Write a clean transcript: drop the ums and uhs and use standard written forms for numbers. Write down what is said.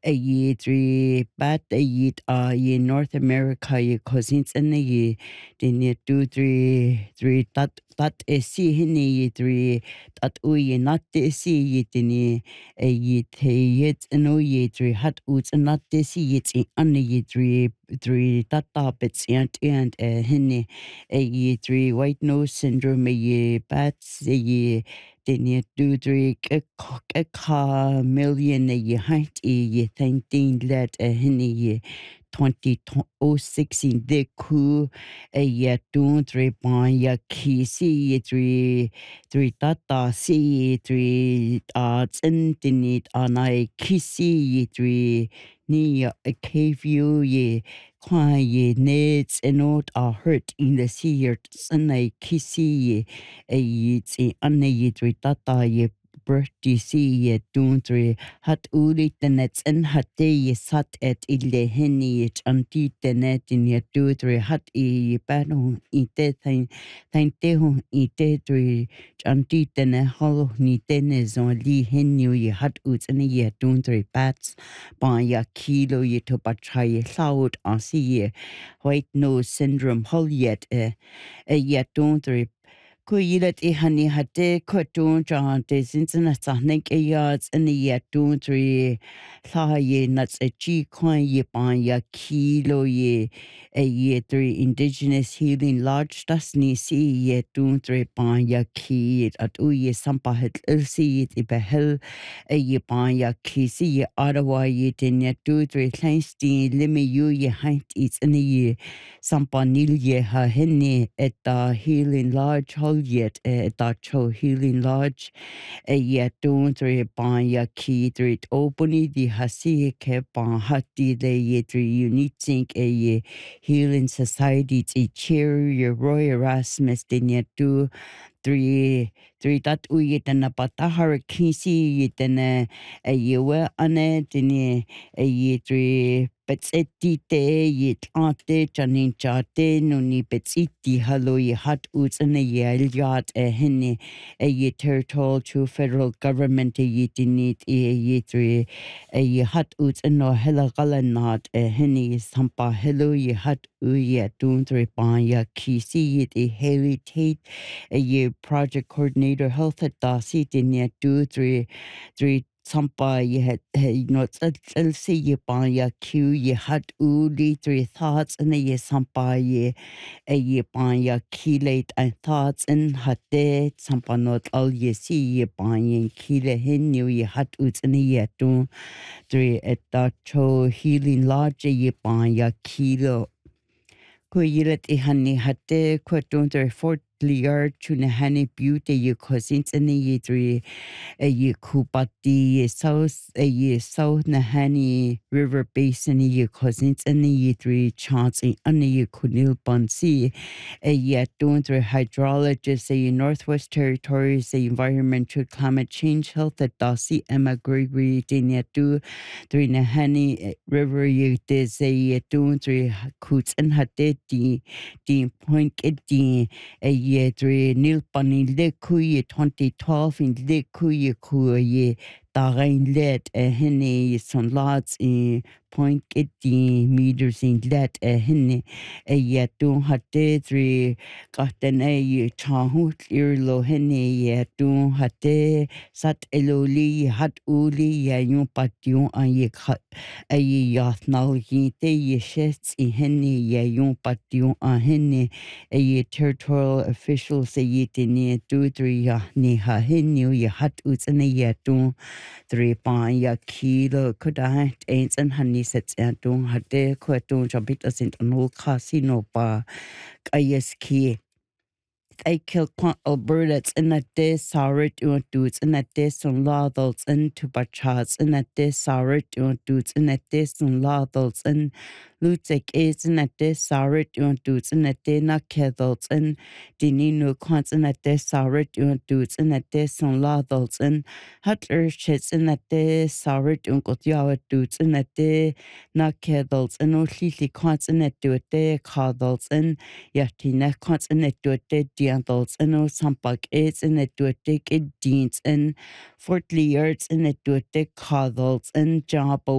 ye three bat ye ye North America ye cousins and ye then ye 2 3 3 that see hini ye three that ye not see ye then ye te yet no ye three hat uts and not see yet in ye three that bits and hini ye three white nose syndrome ye bats ye then you 2 3 a million ye height ye thinking let a henny ye 2006 in the coup a ye 2 3 point ya kisi ye 3 tata see 3 and it on I kisi ye 3 ni a cave you ye kwa ye nets and not are hurt in the sea and I kisi ye it's a anayitri tata ye birthday see ye don't hat uli the nets and hat ye sat at ille henny it anti the net in ye 2 3 hat e pano ite thain te ho ite 3 anti the ne hollow ni tenes on li henny ye hat uts and ye 2 3 bats by ya kilo ye to patrai cloud on see ye white nose syndrome hol yet yet 2 3 Kuilet ihani hate kotun jante since na sahnek a yards and the yet 2 3 ye nuts a chi coin ye pan ya kilo ye a year 3 indigenous healing large dasni see ye 2 3 pan ya ki at ye sampa het see it behel a ye pan ya ki see ye Ottawa ye ten ye 2 3 kleinstein limi you ye height it's in a year sampa nil ye ha henne at the healing large yet cho healing lodge yet 2 3 pan ya ki 3 openly the hasi ke pan hati the ye 3 unique think a ye healing society ti chair your Roy Erasmus den ye 2 3 that we get na patahar kisi yet a ye we ane den ye 3 Petsiti yet ate janin chate no ni petsiti hallo ye hat uts and a ye yacht a henne a ye territorial to federal government a ye dinit ye 3 a ye hat uts and no hella galanat a henne sampa hello ye hat ye 2 3 pan ya kisi yet a heritage a ye project coordinator health at dasi din ye 2 3 Sampa ye had not see ye pan ya Q ye had uli 3 thoughts and ye sampa ye a ye pan ya kilate and thoughts and had de sampa not all ye see ye pan ye kile hen ye had uts and ye 2 3 at that cho healing large ye pan ya kilo ko yilet I hani hatte ko 2 Liar tuna hani beauty ye cousins and ye 3 a ye kupati ye south na hani river basin ye cousins and ye 3 chance and ye kunil bansi a ye 2 3 hydrologist a Northwest Territories a environmental climate change health at dasi Emma Gregory din ye 2 3 na hani river ye des a ye 2 3 kuts and hatte di point a year 3 nilpani le kuye 2012 in le kuye Darein let a henne some lots in 0.80 meters in let a henne a yet don't had 3 got an a chahut earlo henne yet don't had sat eloli had uli ya yon patio a ye cut a ye yath now ye te ye shets in henne ya yon patio a henne a ye territorial official say ye te ne 2 3 ya ni ha henne ye hat uts and a yet don't 3 pan ya kilo kudai ain't and honey sets and don't had de queton jabit as in no casino pa ayes ki I kill quant Albertas in a day saurit on dudes in a day some laddles and to bachats in a day saurit on dudes in a day some laddles and lutek is in a day saurit on dudes in a day not kettles and dinino quants in a day saurit on dudes in a day some laddles and hot urchits in a day saurit on gotyawa dudes in a day not kettles and no lily quants in a do a day coddles and Yatina quants in a do a day diantles and no sampak is in a do a day deans and 40 yards in a do a day coddles and jabo